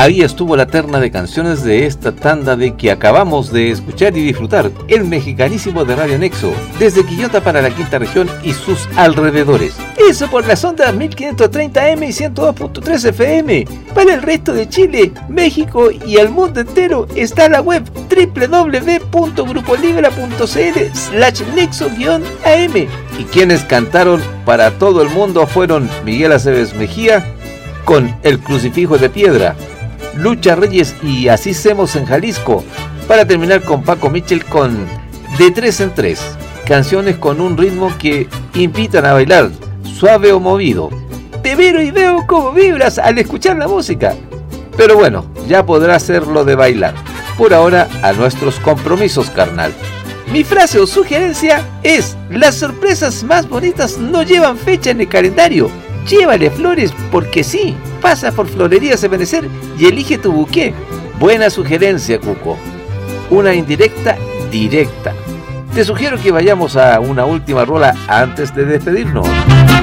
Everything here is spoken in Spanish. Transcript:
Ahí estuvo la terna de canciones de esta tanda de que acabamos de escuchar y disfrutar, el mexicanísimo de Radio Nexo, desde Quillota para la quinta región y sus alrededores. Eso por las ondas 1530M y 102.3 FM. Para el resto de Chile, México y el mundo entero está la web www.grupolibra.cl/nexo-am. Y quienes cantaron para todo el mundo fueron Miguel Aceves Mejía con El Crucifijo de Piedra, Lucha Reyes y Así Semos en Jalisco, para terminar con Paco Mitchell con De Tres en Tres, canciones con un ritmo que invitan a bailar, suave o movido. Te miro y veo cómo vibras al escuchar la música, pero bueno, ya podrá hacerlo de bailar. Por ahora, a nuestros compromisos, carnal. Mi frase o sugerencia es: las sorpresas más bonitas no llevan fecha en el calendario. Llévale flores porque sí. Pasa por Florerías Ebenecer y elige tu buqué. Buena sugerencia, Cuco. Una indirecta directa. Te sugiero que vayamos a una última rola antes de despedirnos.